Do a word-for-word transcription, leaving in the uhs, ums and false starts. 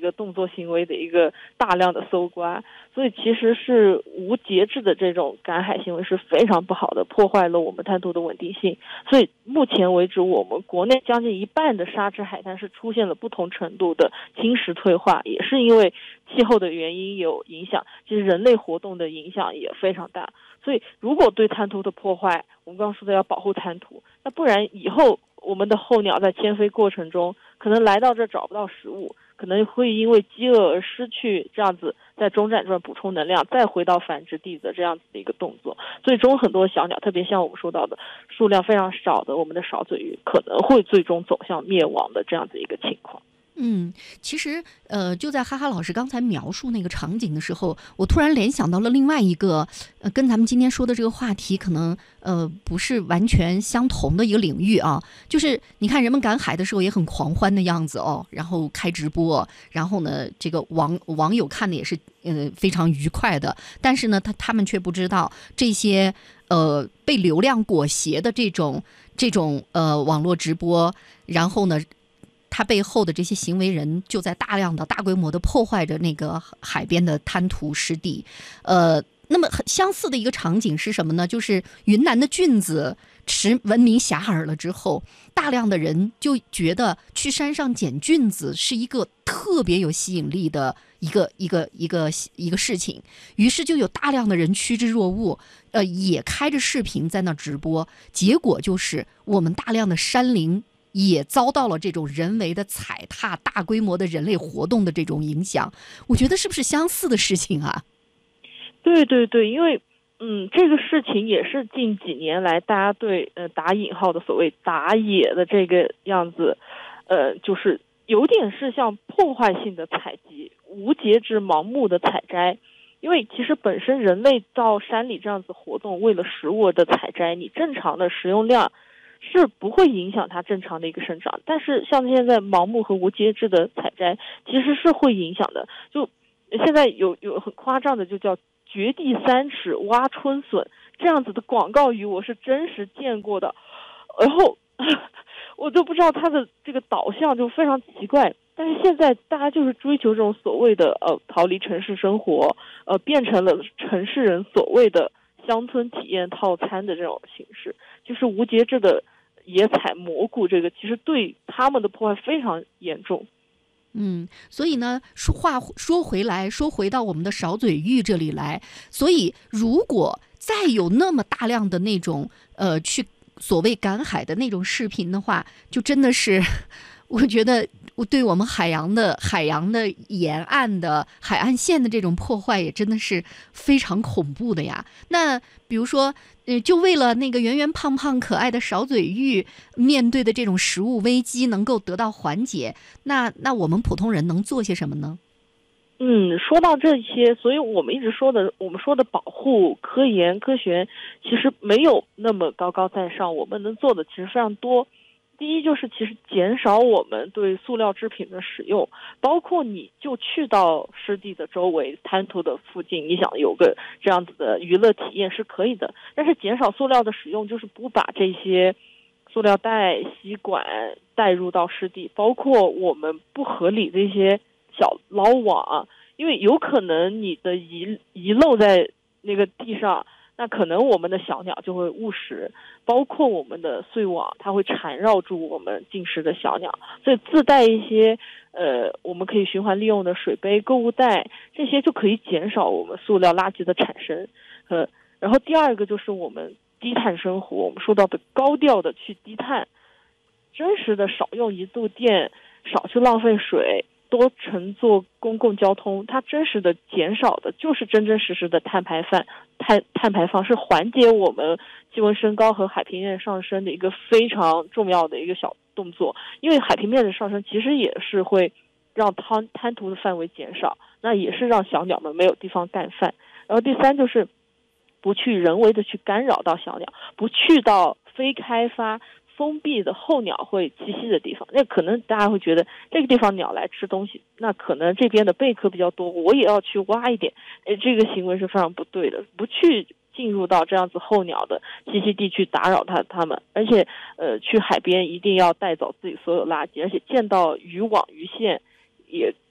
个动作行为的一个大量的搜刮，所以其实是无节制的这种赶海行为是非常不好的，破坏了我们滩涂的稳定性。所以目前为止，我们国内将近一半的沙质海滩是出现了不同程度的侵蚀退化，也是因为气候的原因有影响，其实人类活动的影响也非常大。所以如果对滩涂的破坏，我们刚刚说的要保护滩涂，那不然以后我们的候鸟在迁飞过程中可能来到这找不到食物，可能会因为饥饿而失去这样子在中转段补充能量，再回到繁殖地的这样子的一个动作。最终很多小鸟，特别像我们说到的数量非常少的我们的少嘴鱼，可能会最终走向灭亡的这样子一个情况。 嗯，其实呃，就在哈哈老师刚才描述那个场景的时候，我突然联想到了另外一个呃，跟咱们今天说的这个话题可能呃不是完全相同的一个领域啊。就是你看人们赶海的时候也很狂欢的样子哦，然后开直播，然后呢，这个网网友看的也是呃非常愉快的，但是呢，他他们却不知道这些呃被流量裹挟的这种这种呃网络直播，然后呢。它背后的这些行为人就在大量的大规模的破坏着那个海边的滩涂湿地，呃，那么很相似的一个场景是什么呢？就是云南的菌子驰闻名遐迩了之后，大量的人就觉得去山上捡菌子是一个特别有吸引力的一个一个一个一个事情，于是就有大量的人趋之若鹜，呃，也开着视频在那直播，结果就是我们大量的山林。也遭到了这种人为的踩踏、大规模的人类活动的这种影响，我觉得是不是相似的事情啊？ 对对对，因为嗯，这个事情也是近几年来大家对呃打引号的所谓打野的这个样子，呃，就是有点是像破坏性的采集、无节制、盲目的采摘。因为其实本身人类到山里这样子活动，为了食物的采摘，你正常的食用量是不会影响它正常的一个生长，但是像现在盲目和无节制的采摘其实是会影响的。就现在有有很夸张的就叫掘地三尺挖春笋这样子的广告语，我是真实见过的，然后我就不知道它的这个导向就非常奇怪。但是现在大家就是追求这种所谓的呃逃离城市生活，呃变成了城市人所谓的乡村体验套餐的这种形式，就是无节制的野采蘑菇，这个其实对他们的破坏非常严重。 嗯，所以呢，说话说回来，说回到我们的少嘴玉这里来，所以如果再有那么大量的那种呃去所谓赶海的那种视频的话，就真的是，我觉得对我们海洋的海洋的沿岸的海岸线的这种破坏也真的是非常恐怖的呀。那比如说呃，就为了那个圆圆胖胖可爱的少嘴玉面对的这种食物危机能够得到缓解，那那我们普通人能做些什么呢？ 嗯，说到这些，所以我们一直说的，我们说的保护、科研、科学，其实没有那么高高在上，我们能做的其实非常多。第一就是其实减少我们对塑料制品的使用，包括你就去到湿地的周围、滩涂的附近，你想有个这样子的娱乐体验是可以的，但是减少塑料的使用，就是不把这些塑料袋、吸管带入到湿地，包括我们不合理的一些小捞网，因为有可能你的遗遗漏在那个地上，那可能我们的小鸟就会误食，包括我们的碎网，它会缠绕住我们进食的小鸟，所以自带一些呃我们可以循环利用的水杯、购物袋，这些就可以减少我们塑料垃圾的产生。呃，然后第二个就是我们低碳生活，我们说到的高调的去低碳，真实的少用一度电，少去浪费水，多乘坐公共交通，它真实的减少的就是真真实实的碳排放，碳碳排放是缓解我们气温升高和海平面上升的一个非常重要的一个小动作。因为海平面的上升其实也是会让滩滩涂的范围减少，那也是让小鸟们没有地方干饭。然后第三就是不去人为的去干扰到小鸟，不去到非开发封闭的候鸟会栖息的地方，那可能大家会觉得这个地方鸟来吃东西，那可能这边的贝壳比较多，我也要去挖一点，哎，这个行为是非常不对的，不去进入到这样子候鸟的栖息地去打扰它它们，而且呃去海边一定要带走自己所有垃圾，而且见到渔网鱼线也